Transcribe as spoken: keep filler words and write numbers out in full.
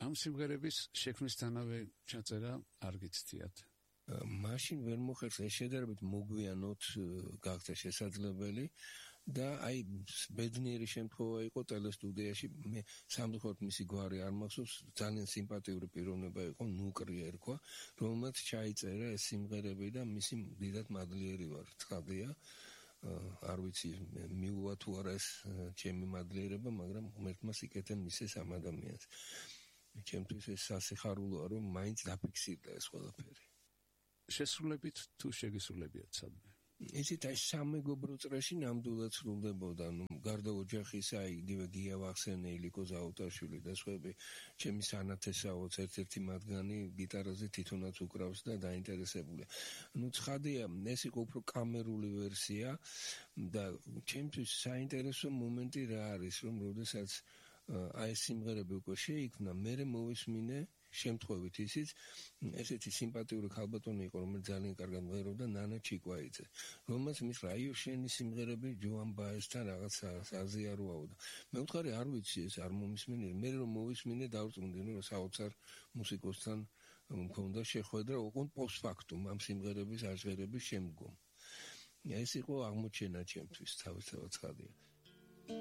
ამ სიმღერების შექმნისთანავე ჩაწერა არ გიცდიათ? მაშინ ვერ მოხერხს ეს შედარებით მოგვიანოთ გახდა შესაძლებელი და აი ბედნიერი შემთხვევა იყო ტელესტუდიაში მე სამწუხაროდ მისი გვარი არ მახსოვს ძალიან სიმპათიური პიროვნება იყო ნუკრი ერქვა რომელმაც ჩაიწერა ეს სიმღერები და მისი დიდად მადლიერი ვარ ცხადია არ ვიცი მიუვა თუ არა ეს ჩემი მადლიერება მაგრამ ღმერთმა სიკეთე მისცეს ამ ადამიანს ჩემთვის ეს სასიხარულოა რომ მაინც დაფიქსირდა ეს ყველაფერი შესრულებით თუ შეგისრულებიათ სადმე? ისიც აი სამეგობრო წრეში ნამდვილად სრულდებოდა, ნუ გარდა ოჯახისა, იგივე გია ვახსენე, ილიკო ზაუტაშვილი და სხვები, ჩემი სანათესაოც ერთ-ერთი მათგანი გიტარაზე თვითონაც უკრავს და დაინტერესებულია. ნუ ცხადია, ეს იყო უფრო კამერული ვერსია და ჩემთვის საინტერესო მომენტი რა არის, რომ როდესაც აი ეს სიმღერები უკვე შეიქმნა, მერე მოვისმინე შემთხვევით ისიც ესეთი სიმპათიური ქალბატონი იყო რომელიც ძალიან კარგად მღეროდა ნანა ჩიკვაიძე რომელმაც მის რაიოშენის სიმღერები ჯოან ბაესთან რაღაც აზიაროაო და მე ვთხარი არ ვიცი ეს არ მომისმინე მე რომ მოვისმინე დავწუნდი რომ საოცარ მუსიკოსთან მქონდა შეხვედრა ოღონდ პოსტფაქტუმ ამ სიმღერების აჟღერების შემდგომ ეს იყო აღმოჩენა ჩემთვის თავისთავად ცხადია